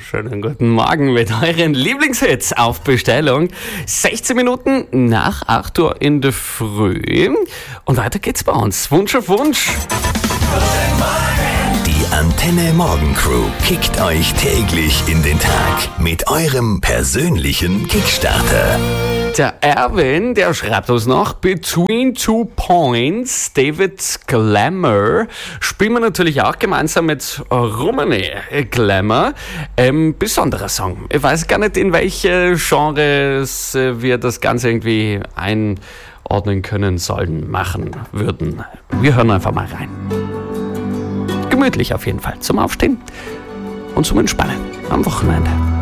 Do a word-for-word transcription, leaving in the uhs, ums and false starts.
Schönen guten Morgen mit euren Lieblingshits auf Bestellung. sechzehn Minuten nach acht Uhr in der Früh. Und weiter geht's bei uns. Wunsch auf Wunsch. Die Antenne Morgen Crew kickt euch täglich in den Tag mit eurem persönlichen Kickstarter. Der Erwin, der schreibt uns noch, Between Two Points, David Glamour, spielen wir natürlich auch gemeinsam mit Romani Glamour. Ähm, besonderer Song. Ich weiß gar nicht, in welche Genres wir das Ganze irgendwie einordnen können, sollen, machen, würden. Wir hören einfach mal rein. Gemütlich auf jeden Fall, zum Aufstehen und zum Entspannen am Wochenende.